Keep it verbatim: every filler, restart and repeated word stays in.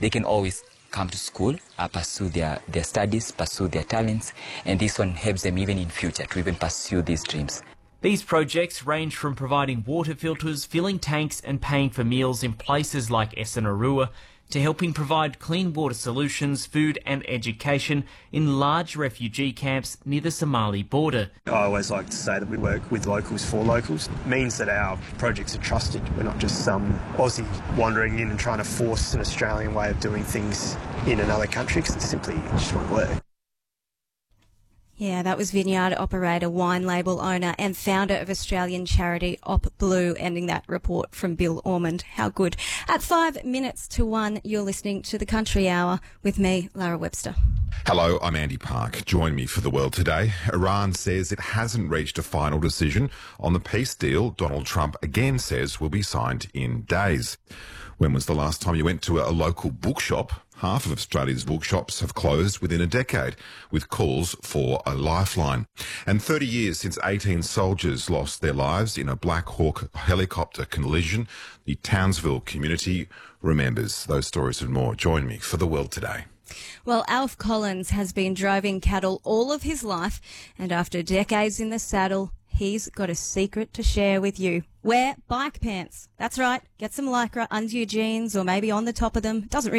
they can always come to school, uh, pursue their, their studies, pursue their talents, and this one helps them even in future to even pursue these dreams. These projects range from providing water filters, filling tanks and paying for meals in places like Essanarua to helping provide clean water solutions, food and education in large refugee camps near the Somali border. I always like to say that we work with locals for locals. It means that our projects are trusted. We're not just some Aussie wandering in and trying to force an Australian way of doing things in another country because it simply just won't work. Yeah, that was vineyard operator, wine label owner and founder of Australian charity Op Blue, ending that report from Bill Ormond. How good. At five minutes to one, you're listening to The Country Hour with me, Lara Webster. Hello, I'm Andy Park. Join me for The World Today. Iran says it hasn't reached a final decision on the peace deal Donald Trump again says will be signed in days. When was the last time you went to a local bookshop? Half of Australia's bookshops have closed within a decade, with calls for a lifeline. And thirty years since eighteen soldiers lost their lives in a Black Hawk helicopter collision, the Townsville community remembers. Those stories and more. Join me for The World Today. Well, Alf Collins has been driving cattle all of his life, and after decades in the saddle, he's got a secret to share with you. Wear bike pants. That's right. Get some Lycra under your jeans or maybe on the top of them. Doesn't really